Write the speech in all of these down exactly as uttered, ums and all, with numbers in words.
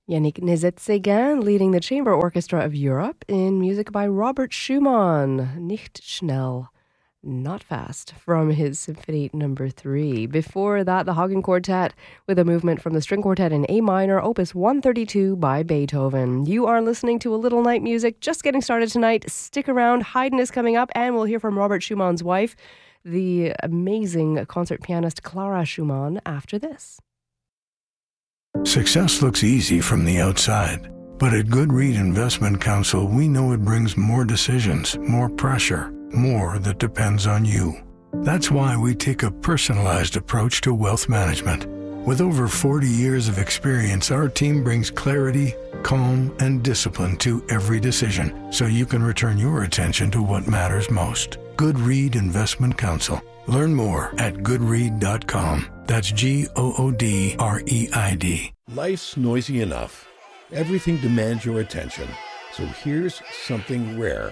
Yannick Nézet-Séguin leading the Chamber Orchestra of Europe in music by Robert Schumann, Nicht schnell, not fast, from his Symphony Number three. Before that, the Hagen Quartet with a movement from the String Quartet in A minor, Opus one thirty-two by Beethoven. You are listening to A Little Night Music, just getting started tonight. Stick around, Haydn is coming up, and we'll hear from Robert Schumann's wife, the amazing concert pianist Clara Schumann, after this. Success looks easy from the outside, but at Goodread Investment Counsel, we know it brings more decisions, more pressure, more that depends on you. That's why we take a personalized approach to wealth management. With over forty years of experience, our team brings clarity, calm, and discipline to every decision, so you can return your attention to what matters most. Goodread Investment Counsel. Learn more at goodread dot com. That's G O O D R E I D. Life's noisy enough. Everything demands your attention. So here's something rare.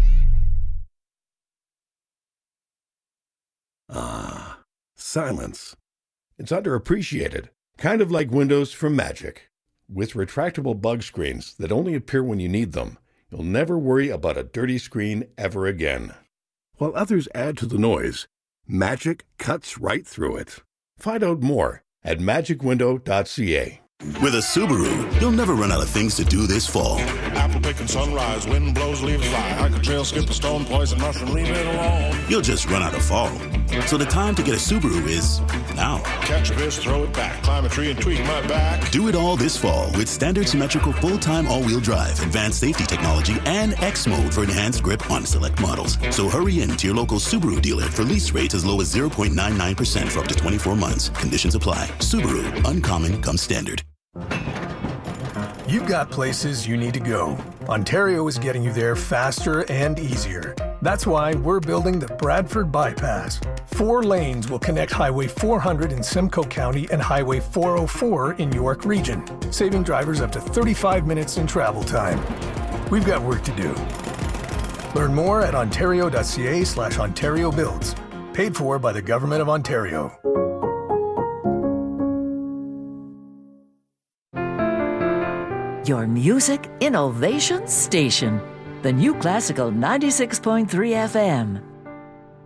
Ah, silence. It's underappreciated. Kind of like windows from Magic. With retractable bug screens that only appear when you need them, you'll never worry about a dirty screen ever again. While others add to the noise, Magic cuts right through it. Find out more at magic window dot c a. With a Subaru, you'll never run out of things to do this fall. Apple picking sunrise, wind blows, leaves fly. Hike a trail, skip a stone, poison mushroom, leave it alone. You'll just run out of fall. So the time to get a Subaru is now. Catch a fish, throw it back, climb a tree and tweak my back. Do it all this fall with standard symmetrical full-time all-wheel drive, advanced safety technology, and X mode for enhanced grip on select models. So hurry in to your local Subaru dealer for lease rates as low as zero point nine nine percent for up to twenty-four months. Conditions apply. Subaru, uncommon comes standard. You've got places you need to go. Ontario is getting you there faster and easier. That's why we're building the Bradford Bypass. Four lanes will connect Highway four hundred in Simcoe County and Highway four oh four in York Region, saving drivers up to thirty-five minutes in travel time. We've got work to do. Learn more at ontario dot c a slash ontario builds. Paid for by the Government of Ontario. Your music innovation station. The New Classical ninety-six point three F M.